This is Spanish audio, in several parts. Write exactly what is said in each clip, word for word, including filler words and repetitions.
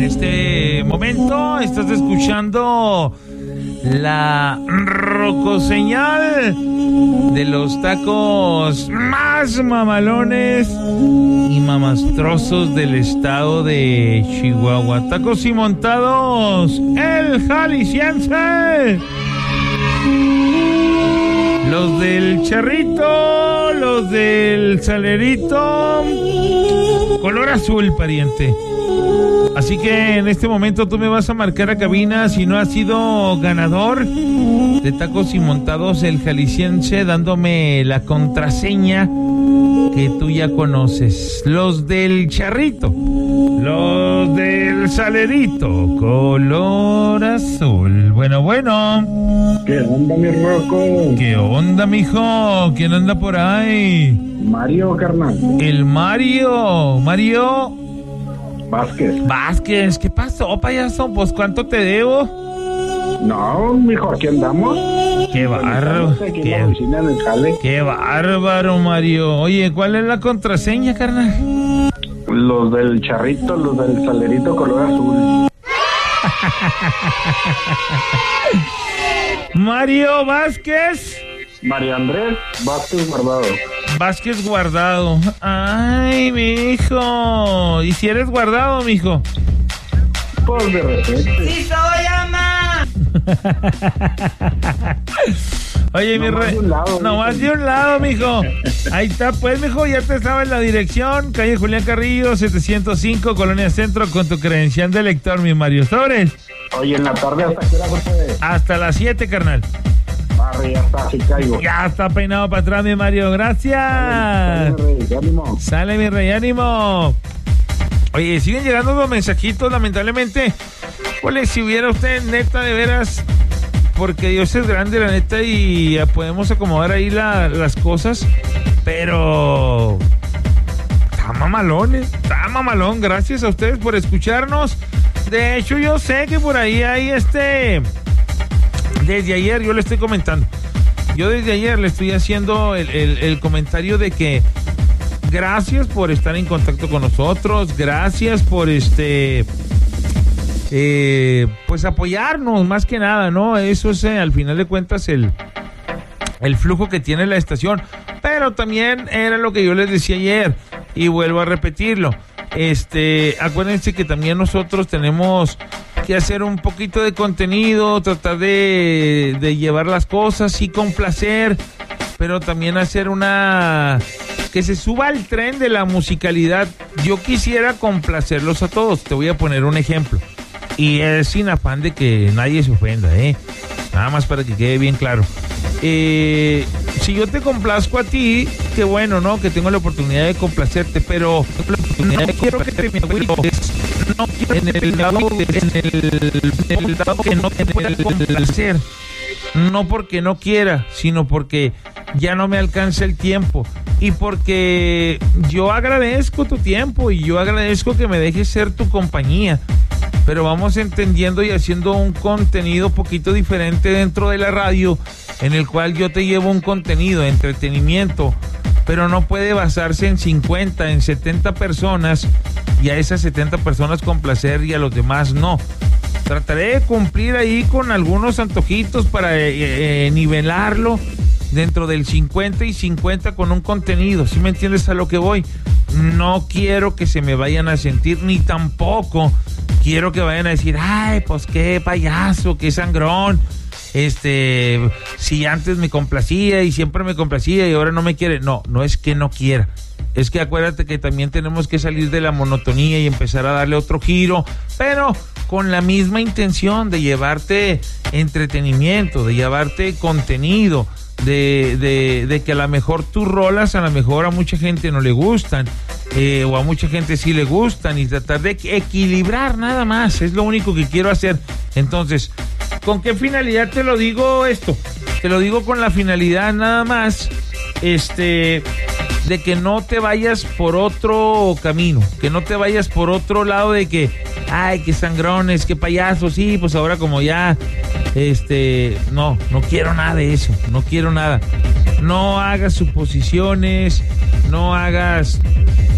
este momento estás escuchando la rocoseñal de los tacos más mamalones y mamastrosos del estado de Chihuahua. Tacos y montados, el Jalisciense. Los del Charrito, los del Salerito, color azul, pariente. Así que en este momento tú me vas a marcar a cabina si no has sido ganador de tacos y montados el Jalisciense, dándome la contraseña que tú ya conoces. Los del Charrito, los del Salerito, color azul. Bueno, bueno. ¿Qué onda, mi Rocco? ¿Qué onda, mijo? ¿Quién anda por ahí? Mario, carnal. El Mario. Mario Vázquez. Vázquez, ¿qué pasó, payaso? Pues, ¿cuánto te debo? No, mijo, aquí andamos. Qué bárbaro. Aquí Qué, en la oficina en el jale. qué bárbaro, Mario. Oye, ¿cuál es la contraseña, carnal? Los del Charrito, los del Salerito, color azul. Mario Vázquez. María Andrés Vázquez Guardado. Vázquez Guardado. Ay, mijo. ¿Y si eres Guardado, mijo? Pues de repente. ¡Sí soy, ama! Oye, mi rey. No más de un lado, mijo. Ahí está, pues, mijo, ya te sabes la dirección. Calle Julián Carrillo, setecientos cinco, Colonia Centro, con tu credencial de lector, mi Mario. ¿Sobres? Oye, en la tarde, ¿hasta qué hora puede? Hasta las siete, carnal. Barre, ya está, así caigo. Ya está peinado para atrás, mi Mario. Gracias. Sale, mi rey, ánimo. Sale, mi rey, ánimo. Oye, siguen llegando los mensajitos, lamentablemente. Ole, si hubiera usted, neta, de veras, porque Dios es grande, la neta, y ya podemos acomodar ahí la, las cosas, pero está mamalón, ¿eh? Está mamalón. Gracias a ustedes por escucharnos. De hecho, yo sé que por ahí hay este... Desde ayer yo le estoy comentando. Yo desde ayer le estoy haciendo el, el, el comentario de que gracias por estar en contacto con nosotros, gracias por este... Eh, pues apoyarnos más que nada, ¿no? Eso es eh, al final de cuentas el, el flujo que tiene la estación, pero también era lo que yo les decía ayer y vuelvo a repetirlo. Este, acuérdense que también nosotros tenemos que hacer un poquito de contenido, tratar de, de llevar las cosas y complacer, pero también hacer una... que se suba al tren de la musicalidad. Yo quisiera complacerlos a todos. Te voy a poner un ejemplo. Y es sin afán de que nadie se ofenda, ¿eh? Nada más para que quede bien claro. Eh, si yo te complazco a ti, qué bueno, ¿no? Que tengo la oportunidad de complacerte, pero la oportunidad de quiero que te me agüites. No, en el lado, en el, en el lado que no te pueda complacer. No porque no quiera, sino porque ya no me alcanza el tiempo. Y porque yo agradezco tu tiempo y yo agradezco que me dejes ser tu compañía. Pero vamos entendiendo y haciendo un contenido poquito diferente dentro de la radio, en el cual yo te llevo un contenido de entretenimiento, pero no puede basarse en cincuenta, en setenta personas, y a esas setenta personas complacer y a los demás no. Trataré de cumplir ahí con algunos antojitos para eh, eh, nivelarlo dentro del cincuenta y cincuenta con un contenido. ¿Sí me entiendes a lo que voy? No quiero que se me vayan a sentir, ni tampoco quiero que vayan a decir, ay, pues qué payaso, qué sangrón, este, si antes me complacía y siempre me complacía y ahora no me quiere. No, no es que no quiera, es que acuérdate que también tenemos que salir de la monotonía y empezar a darle otro giro, pero con la misma intención de llevarte entretenimiento, de llevarte contenido, de, de, de que a lo mejor tus rolas a lo mejor a mucha gente no le gustan, eh, o a mucha gente sí le gustan, y tratar de equilibrar nada más, es lo único que quiero hacer. Entonces, ¿con qué finalidad te lo digo esto? Te lo digo con la finalidad nada más, este, de que no te vayas por otro camino, que no te vayas por otro lado de que, ay, qué sangrones, qué payasos, sí, pues ahora como ya, este, no, no quiero nada de eso, no quiero nada. No hagas suposiciones, no hagas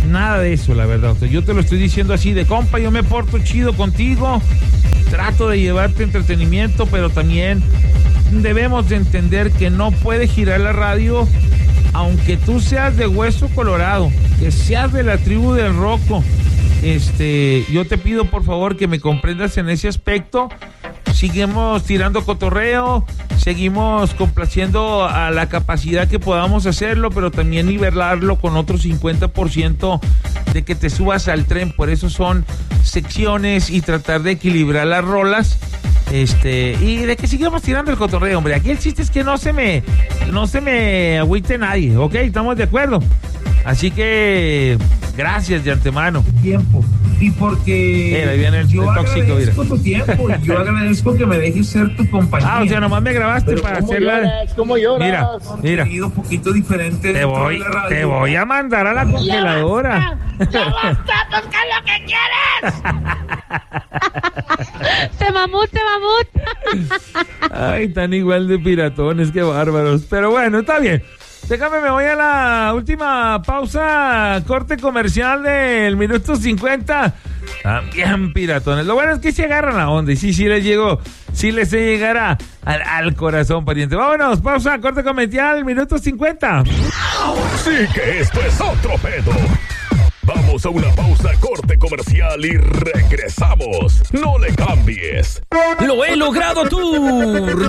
nada de eso, la verdad. O sea, yo te lo estoy diciendo así de compa, yo me porto chido contigo, trato de llevarte entretenimiento, pero también debemos de entender que no puede girar la radio aunque tú seas de hueso colorado, que seas de la tribu del Roco. Este, yo te pido por favor que me comprendas en ese aspecto. Seguimos tirando cotorreo, seguimos complaciendo a la capacidad que podamos hacerlo, pero también nivelarlo con otro cincuenta por ciento de que te subas al tren. Por eso son secciones y tratar de equilibrar las rolas. Este, y de que sigamos tirando el cotorreo, hombre. Aquí el chiste es que no se me, no se me agüite nadie, ¿ok? Estamos de acuerdo. Así que gracias de antemano. Tiempo. Y porque eh, ahí viene el, yo el tóxico, agradezco mira. tu tiempo y yo agradezco que me dejes ser tu compañía. Ah, o sea, nomás me grabaste pero para ¿cómo hacerla. lloras? ¿Cómo lloras? Mira, mira. Un poquito diferente. Te voy, te voy a mandar a la congeladora. ¡Ya basta! ¡Busca lo que quieres! ¡Te mamut, te mamut! Ay, tan igual de piratones, qué bárbaros. Pero bueno, está bien. Déjame, me voy a la última pausa, corte comercial del minuto cincuenta. También piratones. Lo bueno es que se agarran la onda y sí, sí les llegó, sí les sé llegar a, al, al corazón, pariente. Vámonos, pausa, corte comercial, minuto cincuenta. Sí que esto es otro pedo. Vamos a una pausa, corte comercial y regresamos. No le cambies. Lo he logrado tour.